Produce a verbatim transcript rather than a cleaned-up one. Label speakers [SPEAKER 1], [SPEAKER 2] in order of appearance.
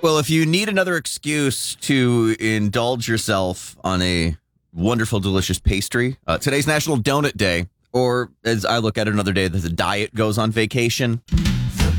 [SPEAKER 1] Well, if you need another excuse to indulge yourself on a wonderful, delicious pastry, uh, today's National Donut Day, or as I look at it, another day that the diet goes on vacation.